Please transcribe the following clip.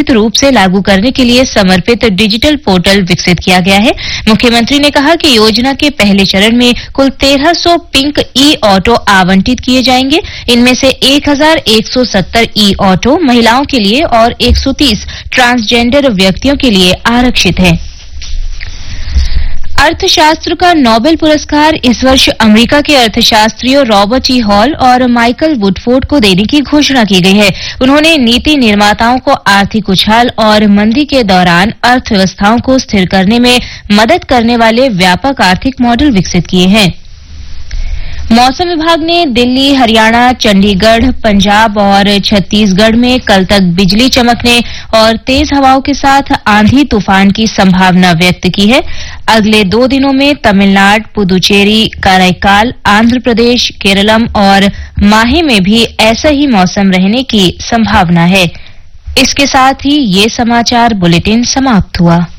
व्यवस्थित रूप से लागू करने के लिए समर्पित डिजिटल पोर्टल विकसित किया गया है। मुख्यमंत्री ने कहा कि योजना के पहले चरण में कुल 1300 पिंक ई ऑटो आवंटित किए जाएंगे। इनमें से 1170 ई ऑटो महिलाओं के लिए और 130 ट्रांसजेंडर व्यक्तियों के लिए आरक्षित है। अर्थशास्त्र का नोबेल पुरस्कार इस वर्ष अमेरिका के अर्थशास्त्रियों रॉबर्ट ई हॉल और माइकल वुडफोर्ड को देने की घोषणा की गई है। उन्होंने नीति निर्माताओं को आर्थिक उछाल और मंदी के दौरान अर्थव्यवस्थाओं को स्थिर करने में मदद करने वाले व्यापक आर्थिक मॉडल विकसित किए हैं। मौसम विभाग ने दिल्ली, हरियाणा, चंडीगढ़, पंजाब और छत्तीसगढ़ में कल तक बिजली चमकने और तेज हवाओं के साथ आंधी तूफान की संभावना व्यक्त की है। अगले 2 दिनों में तमिलनाडु, पुदुचेरी, कराईकाल, आंध्र प्रदेश, केरलम और माहे में भी ऐसा ही मौसम रहने की संभावना है। इसके साथ ही ये समाचार बुलेटिन समाप्त हुआ।